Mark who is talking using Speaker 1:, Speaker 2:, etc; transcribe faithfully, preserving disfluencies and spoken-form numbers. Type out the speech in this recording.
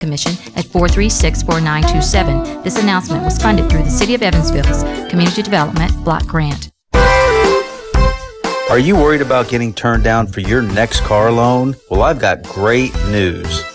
Speaker 1: Commission at four three six, four nine two seven. This announcement was funded through the City of Evansville's Community Development Block Grant.
Speaker 2: Are you worried about getting turned down for your next car loan? Well, I've got great news.